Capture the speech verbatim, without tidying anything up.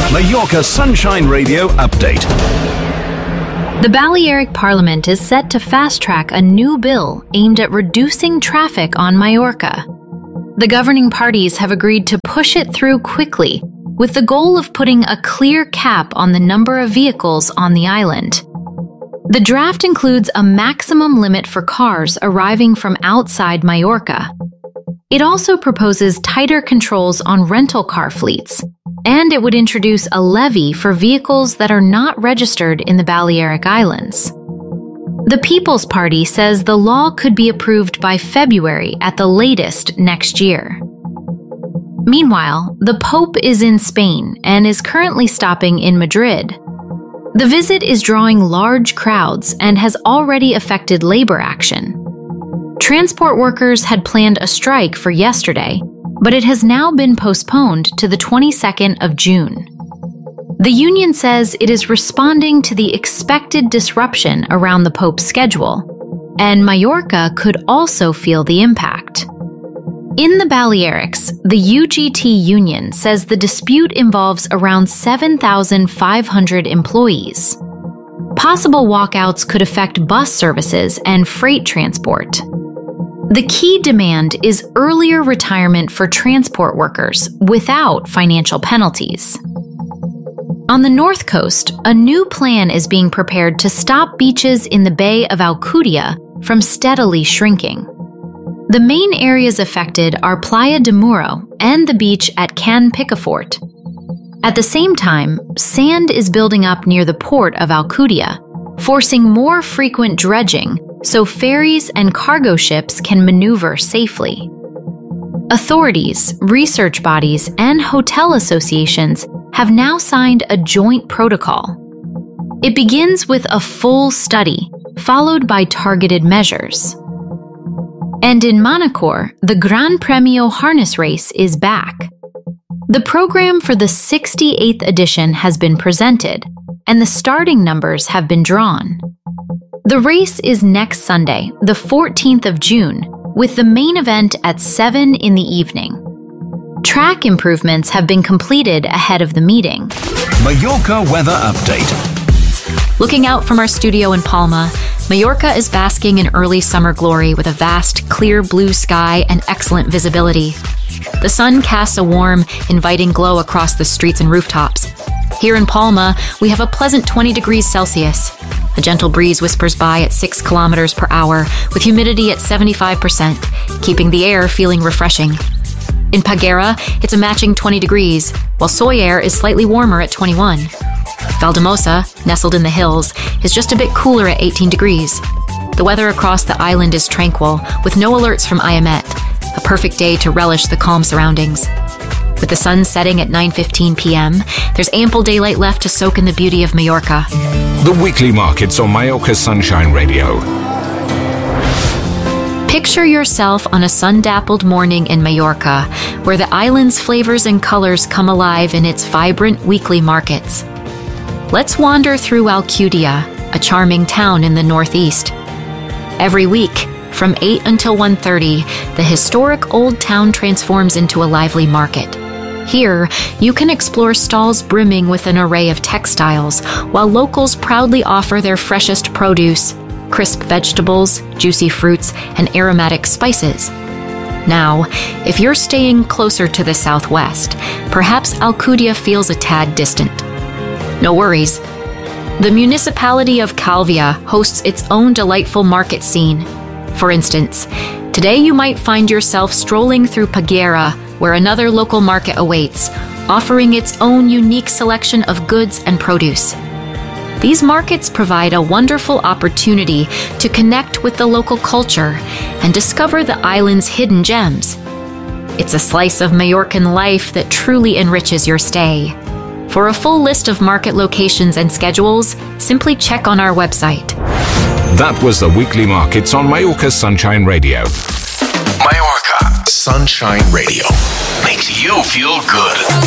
Mallorca Sunshine Radio update. The Balearic Parliament is set to fast-track a new bill aimed at reducing traffic on Mallorca. The governing parties have agreed to push it through quickly, with the goal of putting a clear cap on the number of vehicles on the island. The draft includes a maximum limit for cars arriving from outside Mallorca. It also proposes tighter controls on rental car fleets, and it would introduce a levy for vehicles that are not registered in the Balearic Islands. The People's Party says the law could be approved by February at the latest next year. Meanwhile, the Pope is in Spain and is currently stopping in Madrid. The visit is drawing large crowds and has already affected labor action. Transport workers had planned a strike for yesterday, but it has now been postponed to the twenty-second of June. The union says it is responding to the expected disruption around the Pope's schedule, and Mallorca could also feel the impact. In the Balearics, the U G T union says the dispute involves around seven thousand five hundred employees. Possible walkouts could affect bus services and freight transport. The key demand is earlier retirement for transport workers without financial penalties. On the north coast, a new plan is being prepared to stop beaches in the Bay of Alcudia from steadily shrinking. The main areas affected are Playa de Muro and the beach at Can Picafort. At the same time, sand is building up near the port of Alcudia, forcing more frequent dredging so ferries and cargo ships can maneuver safely. Authorities, research bodies, and hotel associations have now signed a joint protocol. It begins with a full study, followed by targeted measures. And in Manacor, the Gran Premio Harness Race is back. The program for the sixty-eighth edition has been presented, and the starting numbers have been drawn. The race is next Sunday, the fourteenth of June, with the main event at seven in the evening. Track improvements have been completed ahead of the meeting. Mallorca weather update. Looking out from our studio in Palma, Mallorca is basking in early summer glory with a vast, clear blue sky and excellent visibility. The sun casts a warm, inviting glow across the streets and rooftops. Here in Palma, we have a pleasant twenty degrees Celsius. A gentle breeze whispers by at six kilometers per hour, with humidity at seventy-five percent, keeping the air feeling refreshing. In Peguera, it's a matching twenty degrees, while Soller is slightly warmer at twenty-one. Valdemosa, nestled in the hills, is just a bit cooler at eighteen degrees. The weather across the island is tranquil, with no alerts from I M E T, a perfect day to relish the calm surroundings. With the sun setting at nine fifteen p.m., there's ample daylight left to soak in the beauty of Mallorca. The weekly markets on Mallorca Sunshine Radio. Picture yourself on a sun-dappled morning in Mallorca, where the island's flavors and colors come alive in its vibrant weekly markets. Let's wander through Alcudia, a charming town in the northeast. Every week, from eight until one thirty, the historic old town transforms into a lively market. Here, you can explore stalls brimming with an array of textiles, while locals proudly offer their freshest produce, crisp vegetables, juicy fruits, and aromatic spices. Now, if you're staying closer to the southwest, perhaps Alcudia feels a tad distant. No worries. The municipality of Calvia hosts its own delightful market scene. For instance, today you might find yourself strolling through Peguera, where another local market awaits, offering its own unique selection of goods and produce. These markets provide a wonderful opportunity to connect with the local culture and discover the island's hidden gems. It's a slice of Mallorcan life that truly enriches your stay. For a full list of market locations and schedules, simply check on our website. That was the weekly markets on Mallorca Sunshine Radio. Mallorca Sunshine Radio makes you feel good.